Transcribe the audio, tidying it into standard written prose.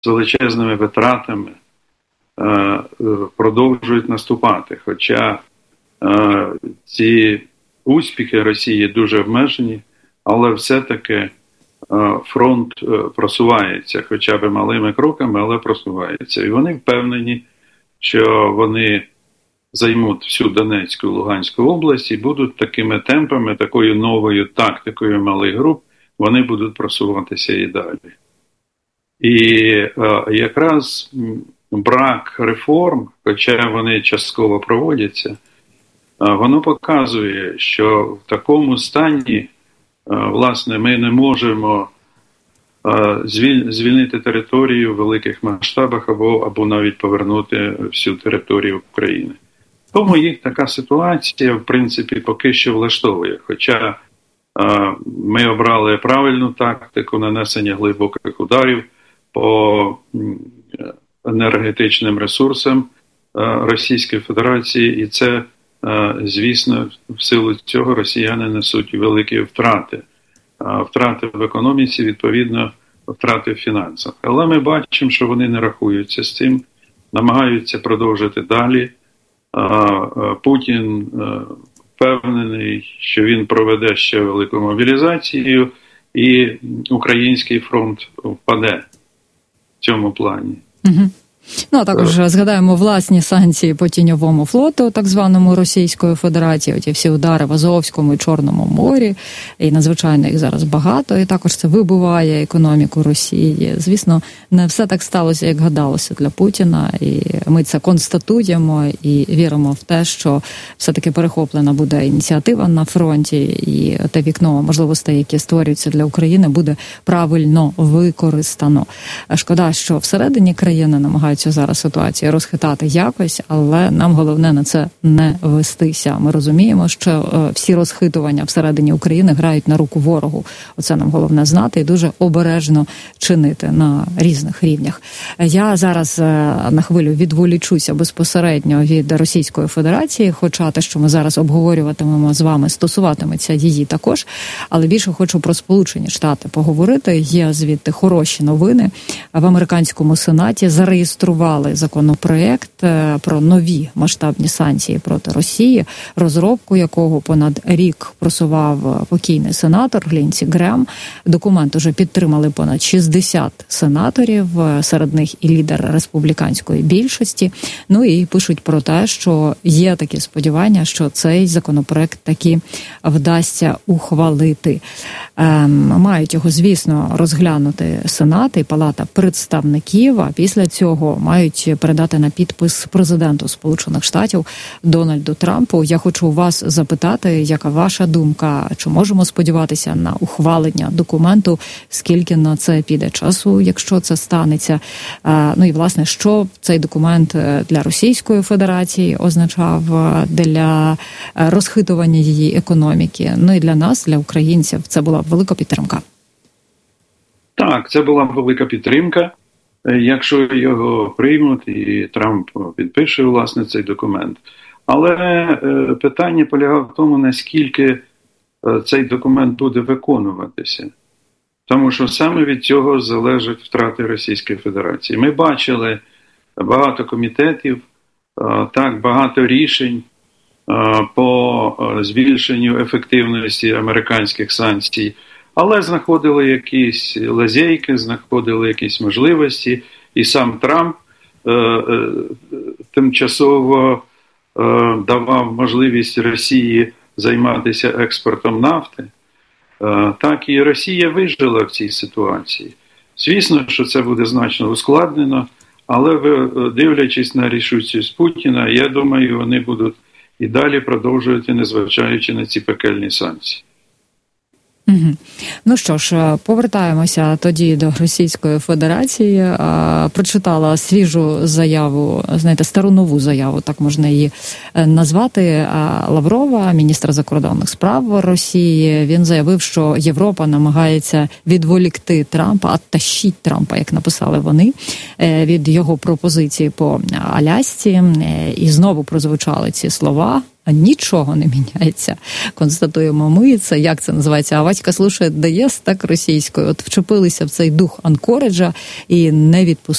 з величезними витратами продовжують наступати. Хоча ці успіхи Росії дуже обмежені, але все-таки фронт просувається, хоча б малими кроками, але просувається. І вони впевнені, що вони займуть всю Донецьку і Луганську область і будуть такими темпами, такою новою тактикою малих груп, вони будуть просуватися і далі. І якраз брак реформ, хоча вони частково проводяться, воно показує, що в такому стані, власне, ми не можемо звільнити територію в великих масштабах або навіть повернути всю територію України. Тому їх така ситуація, в принципі, поки що влаштовує. Хоча ми обрали правильну тактику нанесення глибоких ударів по енергетичним ресурсам Російської Федерації, і це, звісно, в силу цього росіяни несуть великі втрати. Втрати в економіці, відповідно, втрати в фінансах. Але ми бачимо, що вони не рахуються з цим, намагаються продовжити далі. Путін впевнений, що він проведе ще велику мобілізацію, і український фронт впаде в цьому плані. Угу. Ну, а також згадаємо власні санкції по тіньовому флоту, так званому Російської Федерації, оті всі удари в Азовському і Чорному морі, і надзвичайно їх зараз багато, і також це вибиває економіку Росії. Звісно, не все так сталося, як гадалося для Путіна, і ми це констатуємо і віримо в те, що все-таки перехоплена буде ініціатива на фронті, і те вікно можливостей, які створюються для України, буде правильно використано. Шкода, що всередині країни намагаються зараз ситуацію розхитати якось, але нам головне на це не вестися. Ми розуміємо, що всі розхитування всередині України грають на руку ворогу. Оце нам головне знати і дуже обережно чинити на різних рівнях. Я зараз на хвилю відволічуся безпосередньо від Російської Федерації, хоча те, що ми зараз обговорюватимемо з вами, стосуватиметься її також, але більше хочу про Сполучені Штати поговорити. Є звідти хороші новини. В американському Сенаті зареєстрували законопроект про нові масштабні санкції проти Росії, розробку якого понад рік просував покійний сенатор Лінсі Грем. Документ уже підтримали понад 60 сенаторів, серед них і лідер республіканської більшості. Ну і пишуть про те, що є такі сподівання, що цей законопроект таки вдасться ухвалити. Мають його, звісно, розглянути Сенат і Палата представників, а після цього мають передати на підпис президенту Сполучених Штатів Дональду Трампу. Я хочу у вас запитати, яка ваша думка? Чи можемо сподіватися на ухвалення документу? Скільки на це піде часу, якщо це станеться? Ну і, власне, що цей документ для Російської Федерації означав для розхитування її економіки? Ну і для нас, для українців, це була велика підтримка. Так, це була велика підтримка. Якщо його приймуть і Трамп підпише, власне, цей документ. Але питання полягає в тому, наскільки цей документ буде виконуватися. Тому що саме від цього залежать втрати Російської Федерації. Ми бачили багато комітетів, так, багато рішень по збільшенню ефективності американських санкцій, але знаходили якісь лазейки, знаходили якісь можливості, і сам Трамп тимчасово давав можливість Росії займатися експортом нафти. Так і Росія вижила в цій ситуації. Звісно, що це буде значно ускладнено, але дивлячись на рішучість Путіна, я думаю, вони будуть і далі продовжувати, незважаючи на ці пекельні санкції. Угу. Ну що ж, повертаємося тоді до Російської Федерації. Прочитала свіжу заяву, знаєте, стару нову заяву, так можна її назвати, Лаврова, міністра закордонних справ Росії. Він заявив, що Європа намагається відволікти Трампа, оттащить Трампа, як написали вони, від його пропозиції по Алясці, і знову прозвучали ці слова. А нічого не міняється. Констатуємо ми, це як це називається? А Васька слушає ДС, так російською. От вчепилися в цей дух Анкориджа і не відпускають.